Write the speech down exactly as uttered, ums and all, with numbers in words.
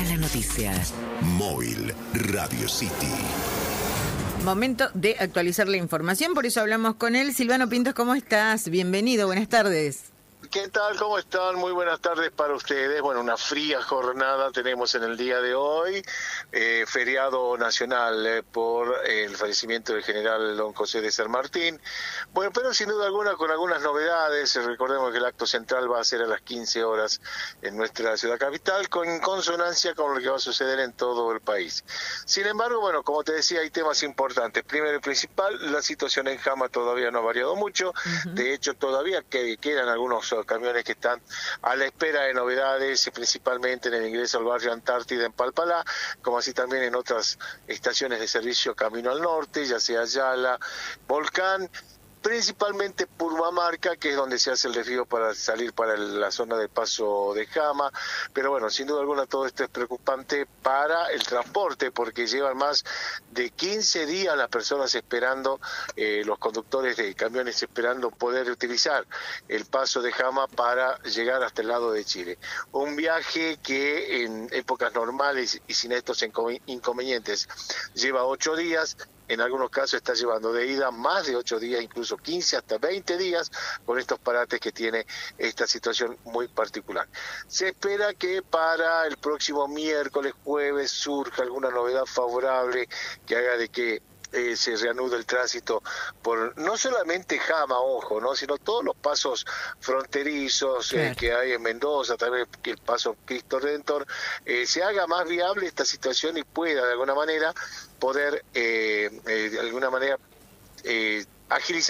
la noticia. Móvil Radio City. Momento de actualizar la información, por eso hablamos con él. Silvano Pintos, ¿cómo estás? Bienvenido, buenas tardes. ¿Qué tal? ¿Cómo están? Muy buenas tardes para ustedes. Bueno, una fría jornada tenemos en el día de hoy, eh, feriado nacional eh, por el fallecimiento del general don José de San Martín. Bueno, pero sin duda alguna con algunas novedades. Recordemos que el acto central va a ser a las quince horas en nuestra ciudad capital, con consonancia con lo que va a suceder en todo el país. Sin embargo, bueno, como te decía, hay temas importantes. Primero y principal, la situación en Jama todavía no ha variado mucho. Uh-huh. De hecho, todavía que quedan algunos camiones que están a la espera de novedades, principalmente en el ingreso al barrio Antártida en Palpalá, como así también en otras estaciones de servicio camino al norte, ya sea Ayala, Volcán, principalmente Purmamarca, que es donde se hace el desvío para salir para la zona de paso de Jama. Pero bueno, sin duda alguna todo esto es preocupante para el transporte, porque llevan más de quince días las personas esperando, eh, los conductores de camiones esperando poder utilizar el paso de Jama para llegar hasta el lado de Chile. Un viaje que en épocas normales y sin estos inconvenientes lleva ocho días. En algunos casos está llevando de ida más de ocho días, incluso quince hasta veinte días, con estos parates que tiene esta situación muy particular. Se espera que para el próximo miércoles, jueves, surja alguna novedad favorable que haga de que Eh, se reanuda el tránsito por no solamente Jama, ojo, no, sino todos los pasos fronterizos eh, que hay en Mendoza, también el paso Cristo Redentor, eh, se haga más viable esta situación y pueda de alguna manera poder, eh, eh, de alguna manera, eh, agilizar